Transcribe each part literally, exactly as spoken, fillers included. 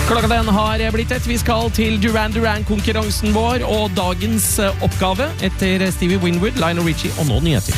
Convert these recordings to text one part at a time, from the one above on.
Klokka den har blitt ett. Vi skal til Duran Duran-konkurransen vår, og dagens oppgave etter Stevie Winwood, Lionel Richie og nå nyheter.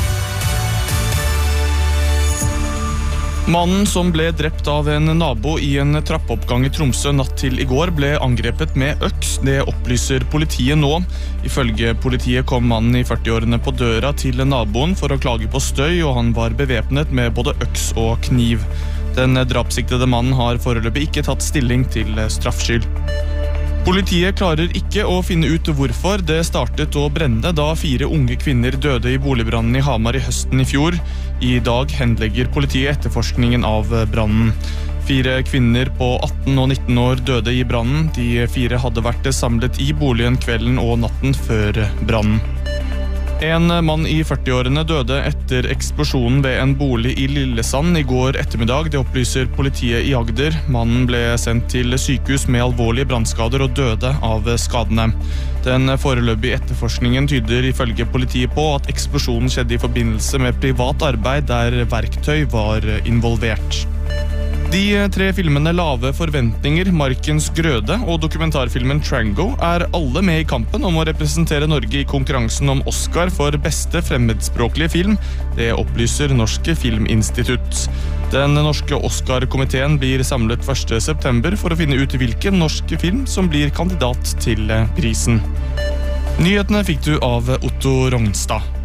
Mannen som ble drept av en nabo i en trappeoppgang i Tromsø natt til i går ble angrepet med øks. Det opplyser politiet nå. Ifølge politiet kom mannen i førti-årene på døra til naboen for å klage på støy, og han var bevæpnet med både øks og kniv. Den drapssiktede mannen har foreløpig ikke tatt stilling til straffskyld. Politiet klarer ikke å finne ut hvorfor det startet å brenne da fire unge kvinner døde i boligbrannen i Hamar i høsten i fjor. I dag henlegger politiet etterforskningen av brannen. Fire kvinner på atten og nitten år døde i brannen. De fire hadde vært samlet i boligen kvelden og natten før brannen. En mann i førti-årene døde etter eksplosjonen ved en bolig i Lillesand i går ettermiddag. Det opplyser politiet i Agder. Mannen ble sendt til sykehus med alvorlige brannskader og døde av skadene. Den foreløpige etterforskningen tyder ifølge politiet på at eksplosjonen skjedde i forbindelse med privat arbeid der verktøy var involvert. De tre filmene Lave forventninger, Markens grøde og dokumentarfilmen Trango er alle med i kampen om å representere Norge i konkurransen om Oscar for beste fremmedspråklige film. Det opplyser Norske Filminstitutt. Den norske Oscar-komiteen blir samlet første september for å finne ut hvilken norsk film som blir kandidat til prisen. Nyhetene fikk du av Otto Rognstad.